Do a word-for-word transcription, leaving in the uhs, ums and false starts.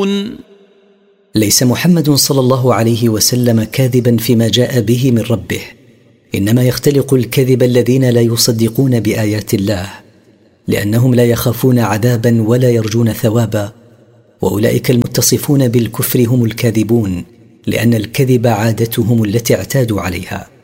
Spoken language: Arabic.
يكذبون. ليس محمد صلى الله عليه وسلم كاذبا فيما جاء به من ربه، إنما يختلق الكذب الذين لا يصدقون بآيات الله، لأنهم لا يخافون عذابا ولا يرجون ثوابا، وأولئك المتصفون بالكفر هم الكاذبون، لأن الكذب عادتهم التي اعتادوا عليها.